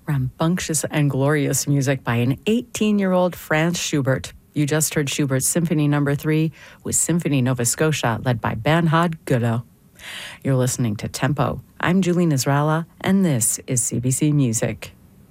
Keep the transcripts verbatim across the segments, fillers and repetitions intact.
Rambunctious and glorious music by an eighteen-year-old Franz Schubert. You just heard Schubert's Symphony Number three with Symphony Nova Scotia, led by Bernhard Götter. You're listening to Tempo. I'm Julie Nasrallah, and this is C B C Music.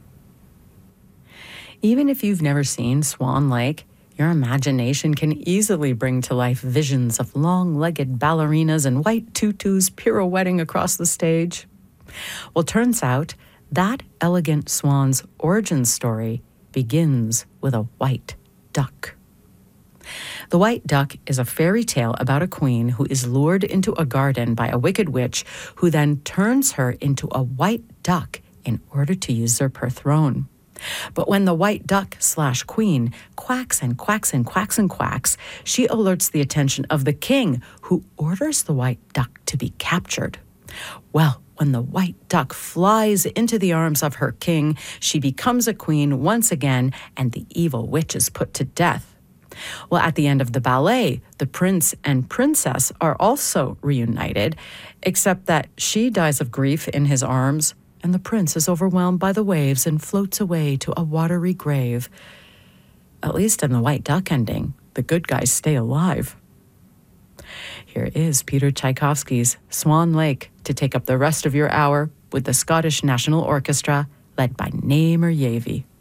Even if you've never seen Swan Lake, your imagination can easily bring to life visions of long-legged ballerinas and white tutus pirouetting across the stage. Well, turns out that elegant swan's origin story begins with a white duck. The White Duck is a fairy tale about a queen who is lured into a garden by a wicked witch who then turns her into a white duck in order to usurp her throne. But when the white duck slash queen quacks and quacks and quacks and quacks, she alerts the attention of the king, who orders the white duck to be captured. Well, when the white duck flies into the arms of her king, she becomes a queen once again, and the evil witch is put to death. Well, at the end of the ballet, the prince and princess are also reunited, except that she dies of grief in his arms, and the prince is overwhelmed by the waves and floats away to a watery grave. At least in the White Duck ending, the good guys stay alive. Here is Peter Tchaikovsky's Swan Lake to take up the rest of your hour with the Scottish National Orchestra, led by Namer Yavi.